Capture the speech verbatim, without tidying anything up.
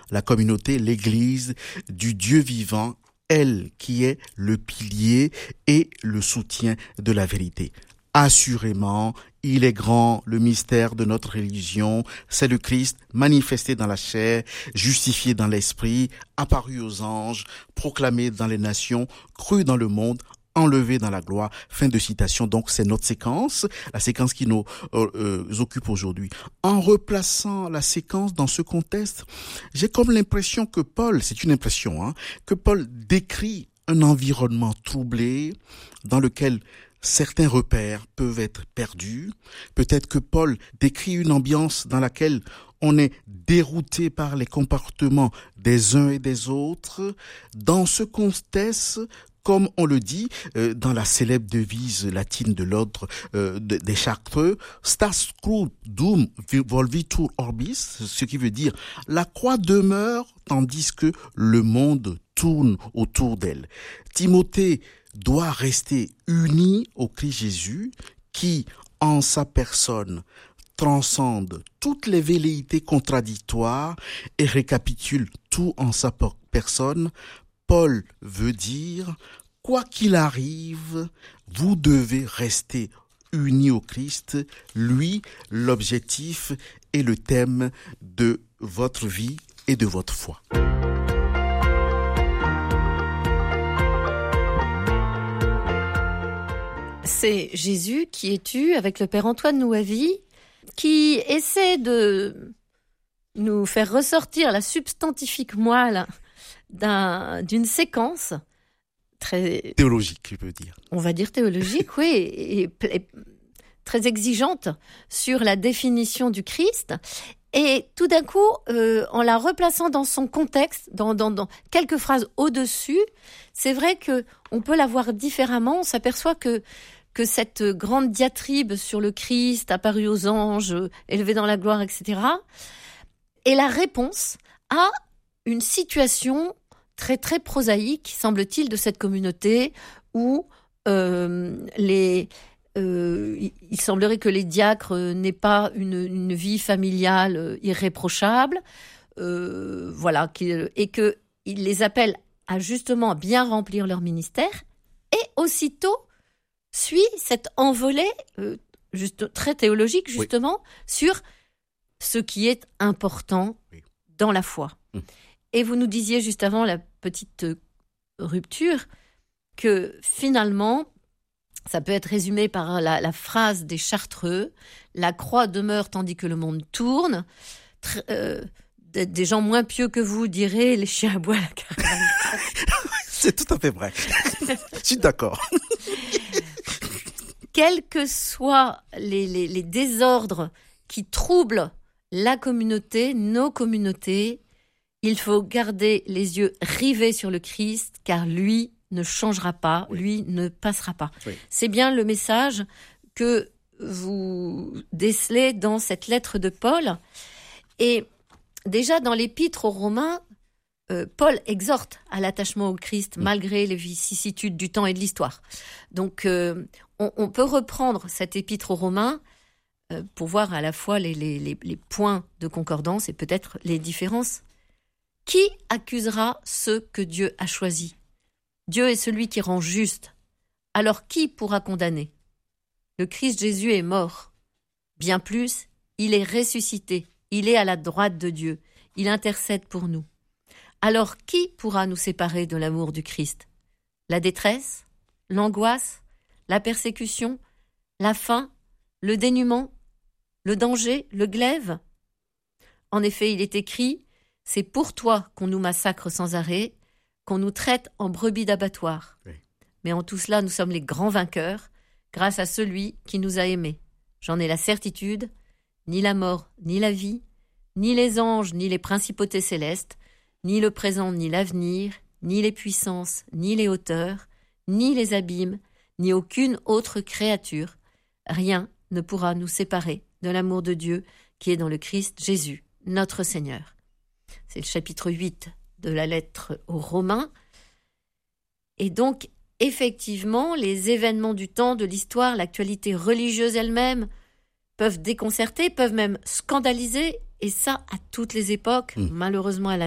la communauté, l'Église du Dieu vivant, elle qui est le pilier et le soutien de la vérité. Assurément, il est grand le mystère de notre religion, c'est le Christ manifesté dans la chair, justifié dans l'esprit, apparu aux anges, proclamé dans les nations, cru dans le monde, enlevé dans la gloire. Fin de citation. Donc, c'est notre séquence, la séquence qui nous euh, euh, occupe aujourd'hui. En replaçant la séquence dans ce contexte, j'ai comme l'impression que Paul, c'est une impression, hein, que Paul décrit un environnement troublé dans lequel certains repères peuvent être perdus. Peut-être que Paul décrit une ambiance dans laquelle on est dérouté par les comportements des uns et des autres. Dans ce contexte, comme on le dit euh, dans la célèbre devise latine de l'ordre euh, de, des Chartreux, Stas cruc dum volvitur orbis, ce qui veut dire la croix demeure tandis que le monde tourne autour d'elle. Timothée doit rester uni au Christ Jésus qui, en sa personne, transcende toutes les velléités contradictoires et récapitule tout en sa personne. Paul veut dire, quoi qu'il arrive, vous devez rester unis au Christ. Lui, l'objectif et le thème de votre vie et de votre foi. C'est Jésus qui est tu avec le Père Antoine Nouavi, qui essaie de nous faire ressortir la substantifique moelle d'un, d'une séquence très... théologique, je peux dire. On va dire théologique, oui, et, et très exigeante sur la définition du Christ. Et tout d'un coup, euh, en la replaçant dans son contexte, dans, dans, dans quelques phrases au-dessus, c'est vrai que on peut la voir différemment. On s'aperçoit que que cette grande diatribe sur le Christ apparu aux anges, élevé dans la gloire, et cetera, est la réponse à une situation très très prosaïque, semble-t-il, de cette communauté où euh, les euh, il semblerait que les diacres n'aient pas une, une vie familiale irréprochable, euh, voilà, et que il les appelle à justement bien remplir leur ministère. Et aussitôt suit cette envolée euh, juste, très théologique, justement, oui. sur ce qui est important oui. dans la foi. Mmh. Et vous nous disiez juste avant la petite rupture que finalement, ça peut être résumé par la, la phrase des Chartreux, « La croix demeure tandis que le monde tourne Tr- ». Euh, des, des gens moins pieux que vous diraient « Les chiens aboient la caravane ». C'est tout à fait vrai. Je suis d'accord. Quels que soient les, les, les désordres qui troublent la communauté, nos communautés, il faut garder les yeux rivés sur le Christ, car lui ne changera pas, oui. lui ne passera pas. Oui. C'est bien le message que vous décelez dans cette lettre de Paul. Et déjà dans l'épître aux Romains, Euh, Paul exhorte à l'attachement au Christ malgré les vicissitudes du temps et de l'histoire. Donc, euh, on, on peut reprendre cet épître aux Romains euh, pour voir à la fois les, les, les, les points de concordance et peut-être les différences. Qui accusera ceux que Dieu a choisis ? Dieu est celui qui rend juste. Alors qui pourra condamner ? Le Christ Jésus est mort. Bien plus, il est ressuscité. Il est à la droite de Dieu. Il intercède pour nous. Alors, qui pourra nous séparer de l'amour du Christ ? La détresse, l'angoisse, la persécution, la faim, le dénuement, le danger, le glaive ? En effet, il est écrit « C'est pour toi qu'on nous massacre sans arrêt, qu'on nous traite en brebis d'abattoir. Oui. Mais en tout cela, nous sommes les grands vainqueurs, grâce à celui qui nous a aimés. J'en ai la certitude, ni la mort, ni la vie, ni les anges, ni les principautés célestes, ni le présent, ni l'avenir, ni les puissances, ni les hauteurs, ni les abîmes, ni aucune autre créature. Rien ne pourra nous séparer de l'amour de Dieu qui est dans le Christ Jésus, notre Seigneur. » C'est le chapitre huit de la lettre aux Romains. Et donc, effectivement, les événements du temps, de l'histoire, l'actualité religieuse elle-même peuvent déconcerter, peuvent même scandaliser, et ça à toutes les époques, mmh. malheureusement à la